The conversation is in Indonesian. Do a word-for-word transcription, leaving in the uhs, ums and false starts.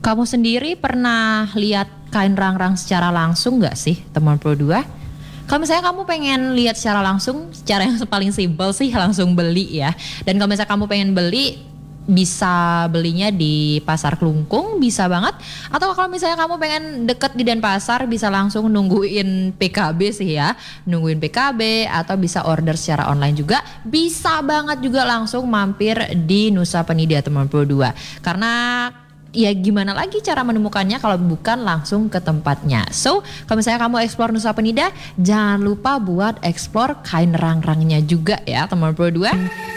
Kamu sendiri pernah lihat kain rangrang secara langsung nggak sih, teman Pro dua? Kalau misalnya kamu pengen lihat secara langsung, secara yang paling simpel sih langsung beli ya. Dan kalau misalnya kamu pengen beli, bisa belinya di Pasar Kelungkung, bisa banget. Atau kalau misalnya kamu pengen deket di Denpasar, bisa langsung nungguin P K B sih ya. Nungguin P K B atau bisa order secara online juga. Bisa banget juga langsung mampir di Nusa Penida, teman Pro dua. Karena ya gimana lagi cara menemukannya kalau bukan langsung ke tempatnya. So, kalau misalnya kamu explore Nusa Penida, jangan lupa buat explore kain rangrangnya juga ya, teman Pro dua.